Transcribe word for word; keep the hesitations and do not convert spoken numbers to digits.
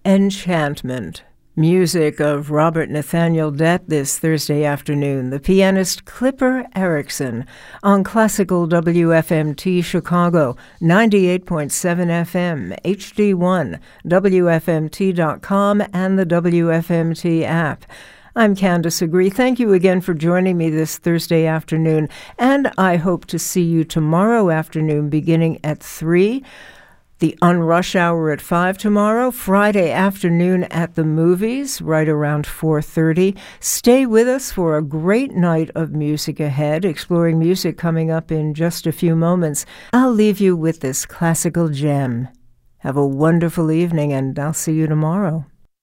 Enchantment. Music of Robert Nathaniel Dett this Thursday afternoon. The pianist Clipper Erickson on Classical W F M T Chicago, ninety-eight point seven F M, H D one, W F M T dot com, and the W F M T app. I'm Candace Agree. Thank you again for joining me this Thursday afternoon, and I hope to see you tomorrow afternoon beginning at three. The Unrush Hour at five tomorrow, Friday afternoon at the movies, right around four thirty. Stay with us for a great night of music ahead, exploring music coming up in just a few moments. I'll leave you with this classical gem. Have a wonderful evening, and I'll see you tomorrow.